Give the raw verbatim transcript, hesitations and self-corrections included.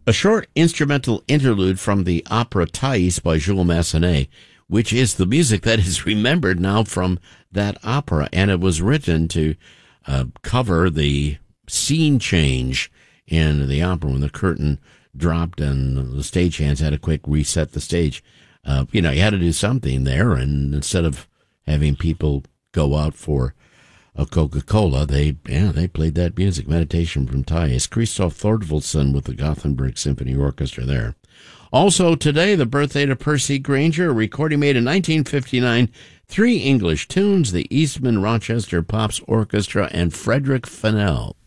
A short instrumental interlude from the opera Thais by Jules Massenet, which is the music that is remembered now from that opera, and it was written to uh, cover the scene change in the opera when the curtain dropped and the stagehands had to quick reset the stage. Uh, you know, you had to do something there, and instead of having people go out for a Coca-Cola, they yeah, they played that music, Meditation from Thais. Christoph Thorvaldsen with the Gothenburg Symphony Orchestra there. Also today, the birthday to Percy Grainger, a recording made in nineteen fifty-nine, three English tunes, the Eastman Rochester Pops Orchestra, and Frederick Fennell.